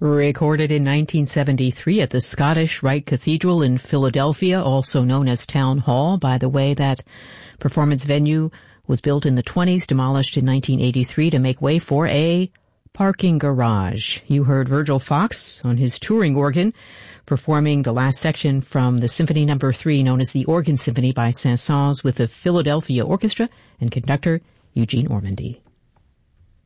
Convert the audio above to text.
Recorded in 1973 at the Scottish Rite Cathedral in Philadelphia, also known as Town Hall. By the way, that performance venue was built in the 20s, demolished in 1983 to make way for a parking garage. You heard Virgil Fox on his touring organ performing the last section from the Symphony No. 3, known as the Organ Symphony by Saint-Saëns, with the Philadelphia Orchestra and conductor Eugene Ormandy.